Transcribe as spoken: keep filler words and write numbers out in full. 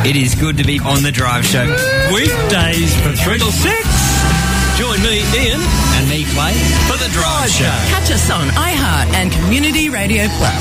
It is good to be on The Drive Show. Weekdays from three till six. Join me, Ian. And me, Clay, for The Drive Show. Catch us on iHeart and Community Radio Plus.